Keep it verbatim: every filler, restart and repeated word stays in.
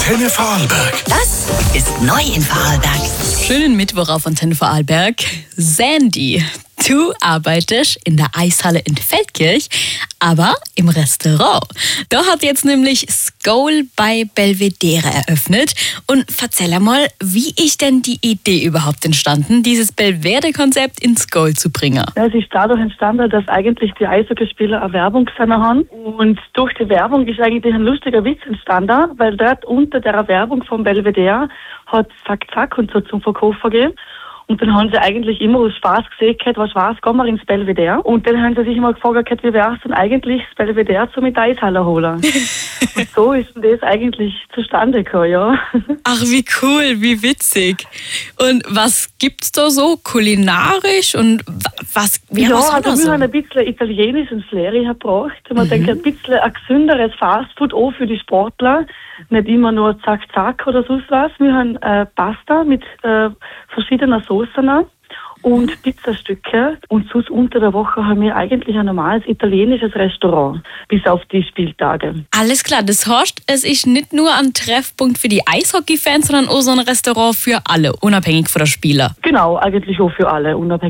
Antenne Vorarlberg. Das ist neu in Vorarlberg. Schönen Mittwoch auf Antenne Vorarlberg. Sandy, du arbeitest in der Eishalle in Feldkirch, aber im Restaurant. Da hat jetzt nämlich Skol bei Belvedere eröffnet. Und erzähl einmal, wie ist denn die Idee überhaupt entstanden, dieses Belvedere-Konzept ins Skol zu bringen? Ja, es ist dadurch entstanden, dass eigentlich die Eishockeyspieler eine Werbung gesehen haben. Und durch die Werbung ist eigentlich ein lustiger Witz entstanden, weil dort unter der Werbung von Belvedere hat Zack Zack und so zum Verkauf gegeben. Und dann haben sie eigentlich immer aus Spaß gesehen, was war's, gehen wir ins Belvedere. Und dann haben sie sich immer gefragt, wie wäre es denn eigentlich, das Belvedere zu mit Eishalle holen. Und so ist denn das eigentlich zustande gekommen, ja. Ach, wie cool, wie witzig. Und was gibt's da so kulinarisch und was, wie Ja, was also wir so? haben ein bisschen italienisches Flair hergebracht. Man Mhm. denkt, ein bisschen ein gesünderes Fastfood auch für die Sportler. Nicht immer nur Zack Zack oder sonst was. Wir haben äh, Pasta mit äh, verschiedenen Soßen und Pizzastücke. Und sonst unter der Woche haben wir eigentlich ein normales italienisches Restaurant, bis auf die Spieltage. Alles klar, das heißt, es ist nicht nur ein Treffpunkt für die Eishockey-Fans, sondern auch so ein Restaurant für alle, unabhängig von der Spieler. Genau, eigentlich auch für alle, unabhängig